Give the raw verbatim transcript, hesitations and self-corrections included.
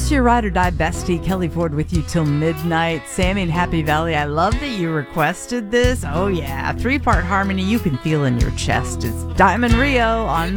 It's your ride or die bestie, Kelly Ford, with you till midnight. Sammy in Happy Valley, I love that you requested this. Oh yeah, three-part harmony you can feel in your chest. It's Diamond Rio on